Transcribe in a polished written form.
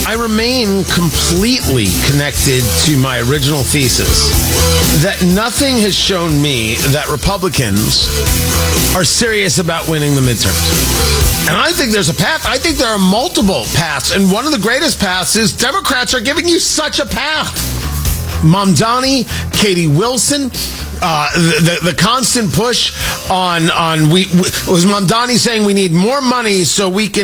I remain completely connected to my original thesis that nothing has shown me that Republicans are serious about winning the midterms. And I think there's a path. I think there are multiple paths. And one of the greatest paths is Democrats are giving you such a path. Mamdani, Katie Wilson, the constant push on was Mamdani saying we need more money so we can